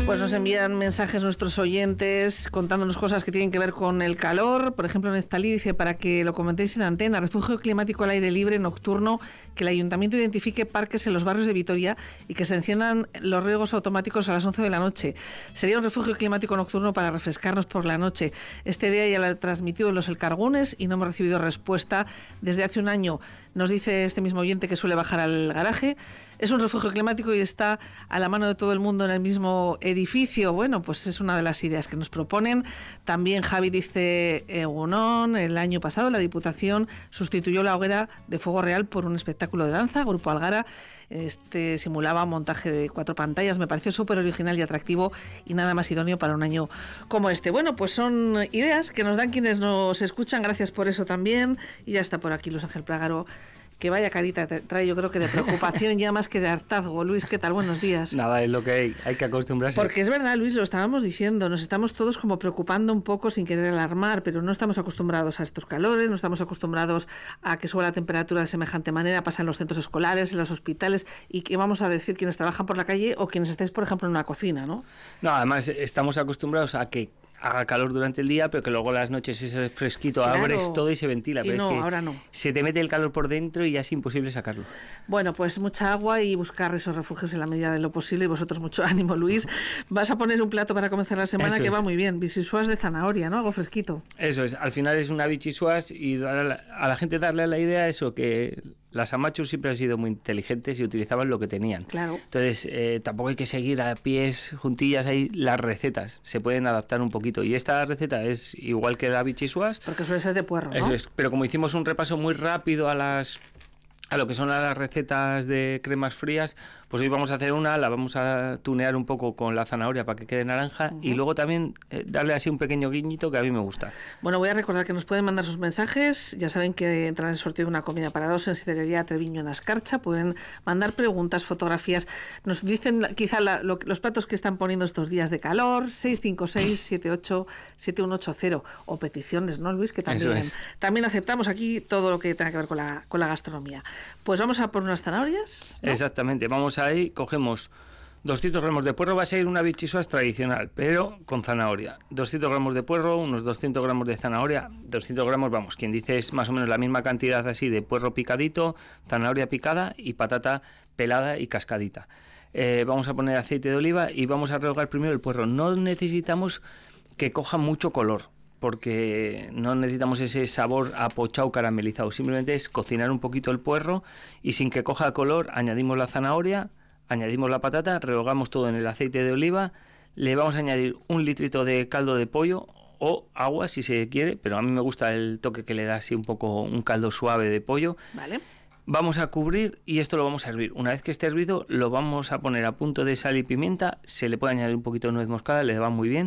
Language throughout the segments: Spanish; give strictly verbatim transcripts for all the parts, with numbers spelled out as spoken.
Pues nos envían mensajes nuestros oyentes contándonos cosas que tienen que ver con el calor. Por ejemplo, Neftalí dice, para que lo comentéis en antena, refugio climático al aire libre nocturno, que el ayuntamiento identifique parques en los barrios de Vitoria y que se enciendan los riegos automáticos a las once de la noche. Sería un refugio climático nocturno para refrescarnos por la noche. Este día ya lo he transmitido en los Elcargunes y no hemos recibido respuesta desde hace un año. Nos dice este mismo oyente que suele bajar al garaje. Es un refugio climático y está a la mano de todo el mundo en el mismo edificio. Bueno, pues es una de las ideas que nos proponen. También Javi dice, Egunón, el año pasado la Diputación sustituyó la hoguera de fuego real por un espectáculo de danza. Grupo Algara este simulaba un montaje de cuatro pantallas. Me pareció súper original y atractivo y nada más idóneo para un año como este. Bueno, pues son ideas que nos dan quienes nos escuchan. Gracias por eso también. Y ya está por aquí Luis Ángel Prágaro. Que vaya carita te trae, yo creo que de preocupación ya más que de hartazgo. Luis, ¿qué tal? Buenos días. Nada, es lo que hay, hay que acostumbrarse. Porque es verdad, Luis, lo estábamos diciendo, nos estamos todos como preocupando un poco sin querer alarmar, pero no estamos acostumbrados a estos calores, no estamos acostumbrados a que suba la temperatura de semejante manera, pasa en los centros escolares, en los hospitales, y que vamos a decir quienes trabajan por la calle o quienes estáis, por ejemplo, en una cocina, ¿no? No, además estamos acostumbrados a que haga calor durante el día, pero que luego las noches ese fresquito, claro, abres todo y se ventila. Y pero no, es que ahora no. Se te mete el calor por dentro y ya es imposible sacarlo. Bueno, pues mucha agua y buscar esos refugios en la medida de lo posible. Y vosotros mucho ánimo, Luis. Vas a poner un plato para comenzar la semana Eso que es. Va muy bien. Bichisuas de zanahoria, ¿no? Algo fresquito. Eso es. Al final es una bichisuas y dar a, la, a la gente darle la idea eso, que las amachos siempre han sido muy inteligentes y utilizaban lo que tenían. Claro. Entonces, eh, tampoco hay que seguir a pies juntillas ahí las recetas. Se pueden adaptar un poquito. Y esta receta es igual que la bichisuas. Porque suele ser de puerro, ¿no? Eso es. Pero como hicimos un repaso muy rápido a las a lo que son las recetas de cremas frías, pues hoy vamos a hacer una, la vamos a tunear un poco con la zanahoria para que quede naranja, uh-huh. y luego también eh, darle así un pequeño guiñito que a mí me gusta. Bueno, voy a recordar que nos pueden mandar sus mensajes, ya saben que entran en el sorteo de una comida para dos en Sidrería Treviño en Ascarcha, pueden mandar preguntas, fotografías, nos dicen quizá la, lo, los platos que están poniendo estos días de calor, seis cinco seis, siete ocho, siete uno ocho cero, o peticiones, ¿no, Luis? Que también, es. también aceptamos aquí todo lo que tenga que ver con la, con la gastronomía. Pues vamos a por unas zanahorias, ¿no? Exactamente, vamos ahí, cogemos doscientos gramos de puerro, va a ser una bichisuas tradicional, pero con zanahoria. doscientos gramos de puerro, unos doscientos gramos de zanahoria, doscientos gramos, vamos, quien dice es más o menos la misma cantidad así de puerro picadito, zanahoria picada y patata pelada y cascadita. Eh, vamos a poner aceite de oliva y vamos a rehogar primero el puerro. No necesitamos que coja mucho color, porque no necesitamos ese sabor apochado caramelizado, simplemente es cocinar un poquito el puerro y sin que coja color añadimos la zanahoria, añadimos la patata, rehogamos todo en el aceite de oliva, le vamos a añadir un litrito de caldo de pollo o agua si se quiere, pero a mí me gusta el toque que le da así un poco un caldo suave de pollo. Vale. Vamos a cubrir y esto lo vamos a hervir. Una vez que esté hervido lo vamos a poner a punto de sal y pimienta, se le puede añadir un poquito de nuez moscada, le va muy bien.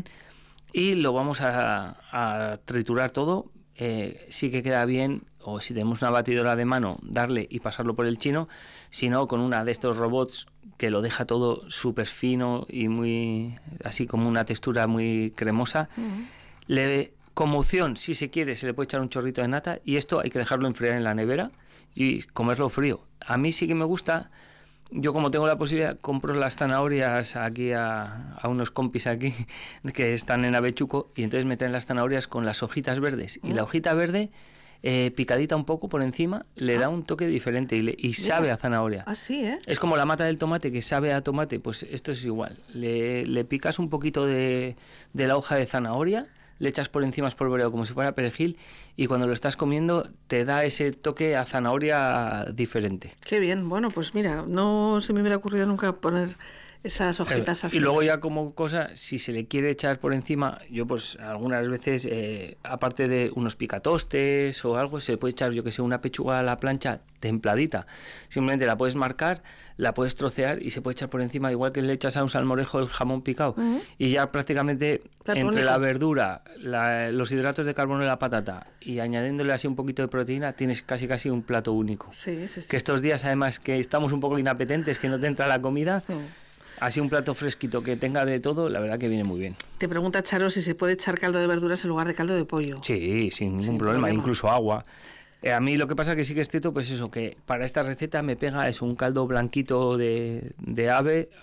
Y lo vamos a, a triturar todo, eh, sí que queda bien, o si tenemos una batidora de mano, darle y pasarlo por el chino, si no, con una de estos robots que lo deja todo súper fino y muy, así como una textura muy cremosa. Uh-huh. Le, como opción, si se quiere, se le puede echar un chorrito de nata y esto hay que dejarlo enfriar en la nevera y comerlo frío. A mí sí que me gusta. Yo como tengo la posibilidad, compro las zanahorias aquí a, a unos compis aquí que están en Avechuco y entonces me traen las zanahorias con las hojitas verdes y la hojita verde eh, picadita un poco por encima le ah. da un toque diferente y, le, y sabe a zanahoria. Así, ¿eh? Es como la mata del tomate que sabe a tomate, pues esto es igual. Le, le picas un poquito de, de la hoja de zanahoria, le echas por encima espolvoreado como si fuera perejil y cuando lo estás comiendo te da ese toque a zanahoria diferente. Qué bien, bueno, pues mira, no se me hubiera ocurrido nunca poner esas hojitas eh, así. Y luego ya como cosa, si se le quiere echar por encima, yo pues algunas veces, eh, aparte de unos picatostes o algo, se le puede echar, yo que sé, una pechuga a la plancha templadita. Simplemente la puedes marcar, la puedes trocear y se puede echar por encima, igual que le echas a un salmorejo el jamón picado. Uh-huh. Y ya prácticamente Plato entre único. La verdura, la, los hidratos de carbono de la patata y añadiéndole así un poquito de proteína, tienes casi casi un plato único. Sí, sí, sí. Que estos días además que estamos un poco inapetentes, que no te entra la comida... Uh-huh. Así un plato fresquito que tenga de todo, la verdad que viene muy bien. Te pregunta Charo si se puede echar caldo de verduras en lugar de caldo de pollo. Sí, sin ningún sin problema, problema, incluso agua. Eh, a mí lo que pasa que sí que es cierto, pues eso, que para esta receta me pega es un caldo blanquito de, de ave,